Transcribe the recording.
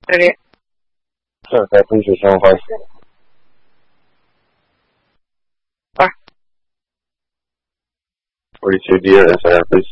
Okay. Sure, can I please your channel 5? Ah. 42 dear, and please.